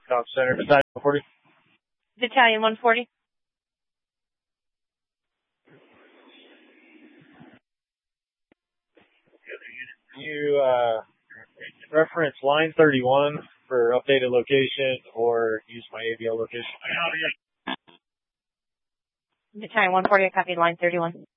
South Center, Battalion 140. Battalion 140. You reference line 31 for updated location or use my ABL location. Battalion 140, I copied line 31.